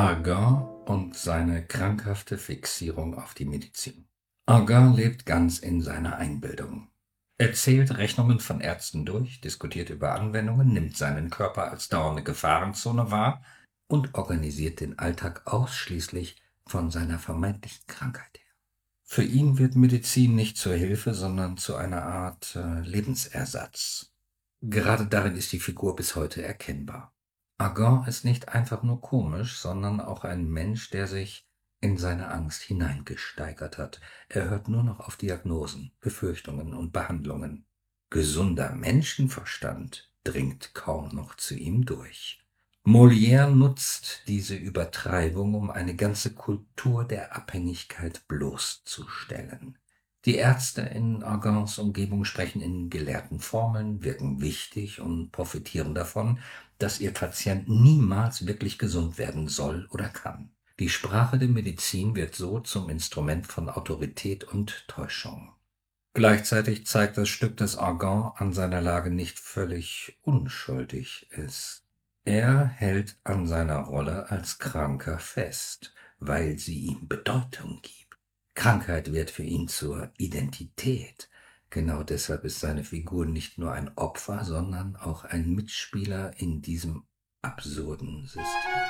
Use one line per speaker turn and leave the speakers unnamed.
Argan und seine krankhafte Fixierung auf die Medizin. Argan lebt ganz in seiner Einbildung. Er zählt Rechnungen von Ärzten durch, diskutiert über Anwendungen, nimmt seinen Körper als dauernde Gefahrenzone wahr und organisiert den Alltag ausschließlich von seiner vermeintlichen Krankheit her. Für ihn wird Medizin nicht zur Hilfe, sondern zu einer Art Lebensersatz. Gerade darin ist die Figur bis heute erkennbar. Argan ist nicht einfach nur komisch, sondern auch ein Mensch, der sich in seine Angst hineingesteigert hat. Er hört nur noch auf Diagnosen, Befürchtungen und Behandlungen. Gesunder Menschenverstand dringt kaum noch zu ihm durch. Molière nutzt diese Übertreibung, um eine ganze Kultur der Abhängigkeit bloßzustellen. Die Ärzte in Argans Umgebung sprechen in gelehrten Formeln, wirken wichtig und profitieren davon, dass ihr Patient niemals wirklich gesund werden soll oder kann. Die Sprache der Medizin wird so zum Instrument von Autorität und Täuschung. Gleichzeitig zeigt das Stück, dass Argan an seiner Lage nicht völlig unschuldig ist. Er hält an seiner Rolle als Kranker fest, weil sie ihm Bedeutung gibt. Krankheit wird für ihn zur Identität. Genau deshalb ist seine Figur nicht nur ein Opfer, sondern auch ein Mitspieler in diesem absurden System.